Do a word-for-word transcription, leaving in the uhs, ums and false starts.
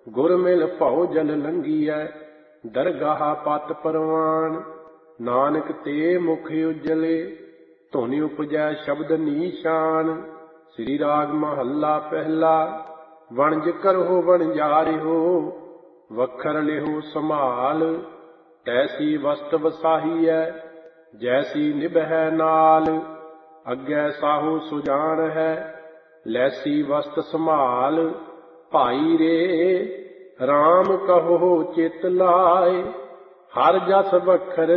ਗੁਰ ਮਿਲ ਭਉ ਜਲ ਲੰਘੀਐ, ਦਰਗਾਹ ਪਤ ਪਰਵਾਨ। ਨਾਨਕ ਤੇ ਮੁਖ ਉਜਲੇ, ਧੁਨ ਉਪਜੈ ਸ਼ਬਦ ਨੀਸ਼ਾਨ। ਸ੍ਰੀ ਰਾਗ ਮਹੱਲਾ ਪਹਿਲਾ। ਵਣਜ ਕਰਹੁ ਵਣਜਾਰਿਹੁ, ਵਖਰ ਲਿਹੁ ਸੰਭਾਲ। ਤੈਸੀ ਵਸਤ ਵਸਾਹੀਐ, ਜੈਸੀ ਨਿਭੈ ਨਾਲ। ਅੱਗੇ ਸਾਹੂ ਸੁਜਾਨਹੈ, ਲੈਸੀ ਵਸਤ ਸੰਭਾਲ। ਭਾਈ ਰੇ ਰਾਮ ਕਹੋ ਚਿਤ ਲਾਏ, ਹਰ ਜਸ ਵਖਰ